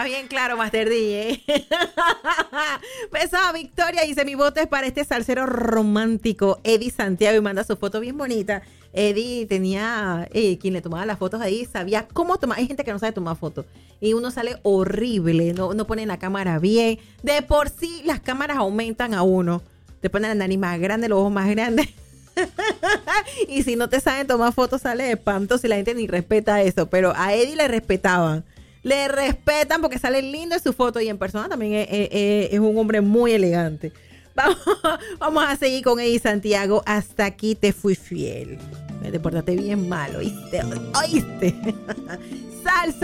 Está bien claro, Master D. Pesada Victoria dice, mi voto es para este salsero romántico, Eddie Santiago, y manda su foto bien bonita. Eddie tenía, quien le tomaba las fotos ahí, sabía cómo tomar. Hay gente que no sabe tomar fotos y uno sale horrible, no pone la cámara bien. De por sí, las cámaras aumentan a uno. Te ponen la nariz más grande, los ojos más grandes. Y si no te saben tomar fotos, sale de espantoso y la gente ni respeta eso. Pero a Eddie le respetaban. Le respetan porque sale lindo en su foto y en persona también es un hombre muy elegante. Vamos a seguir con Eddie Santiago. Hasta aquí te fui fiel. Te portaste bien mal, ¿oíste? ¿Oíste? Salsa.